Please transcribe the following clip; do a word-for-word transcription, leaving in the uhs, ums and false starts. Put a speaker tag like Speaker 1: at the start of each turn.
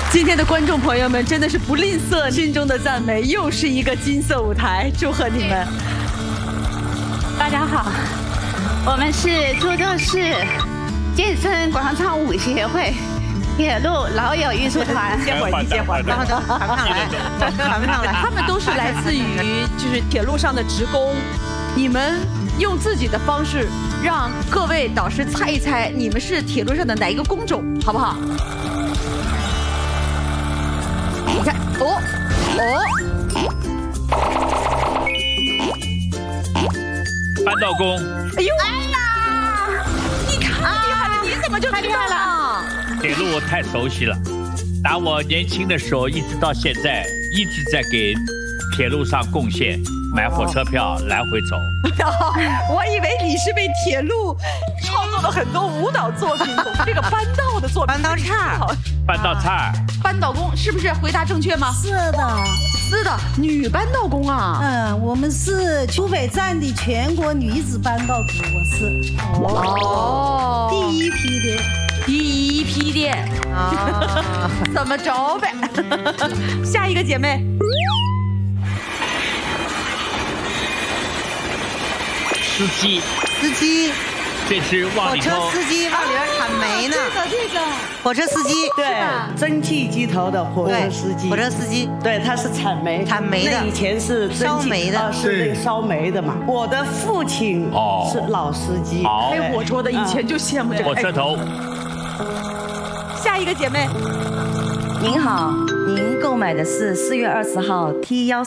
Speaker 1: 今天的观众朋友们真的是不吝啬心中的赞美，又是一个金色舞台，祝贺你们！
Speaker 2: 大家好，我们是株洲市健身广场舞协会铁路老友艺术团。
Speaker 1: 歇会儿，你歇会儿，
Speaker 2: 然后都传不上来，传不上来。
Speaker 1: 他们都是来自于就是铁路上的职工，你们用自己的方式让各位导师猜一猜，你们是铁路上的哪一个工种，好不好？你看，哦哦，
Speaker 3: 搬道工。
Speaker 1: 哎呦，哎呀，你看厉害了，你怎么就知道了？
Speaker 3: 铁路我太熟悉了，打我年轻的时候一直到现在，一直在给铁路上贡献，买火车票来回走。
Speaker 1: 我以为你是为铁路创作了很多舞蹈作品，这个搬道的作品。
Speaker 2: 搬道叉，
Speaker 3: 搬道叉，
Speaker 1: 搬道工是不是回答正确吗？
Speaker 4: 是的，
Speaker 1: 是的，女搬道工啊。
Speaker 4: 嗯，我们是苏北站的全国女子搬道组，我是
Speaker 1: 哦，
Speaker 4: 第一批的，
Speaker 1: 第一批的啊，怎么着呗？下一个姐妹。
Speaker 3: 司机，
Speaker 5: 司机，
Speaker 3: 这是望
Speaker 5: 火车
Speaker 3: 里头。
Speaker 5: 司机往里边铲煤呢。
Speaker 4: 这个这个，
Speaker 5: 火车司机，
Speaker 6: 对，蒸汽机头的火车司机，
Speaker 5: 火车司机，
Speaker 6: 对，他是铲煤，
Speaker 5: 铲煤的
Speaker 6: 那以前是
Speaker 5: 烧煤的
Speaker 6: 啊是那个烧煤的嘛。我的父亲
Speaker 3: 哦
Speaker 6: 是老司机，
Speaker 3: 好，
Speaker 1: 开火车的以前就羡慕这个
Speaker 3: 火车头。
Speaker 1: 下一个姐妹。
Speaker 7: 您好，您购买的是四月二十号 T 幺。